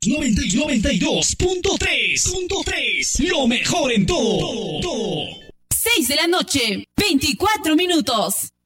92.3. Lo mejor en todo. 6 de la noche, 24 minutos.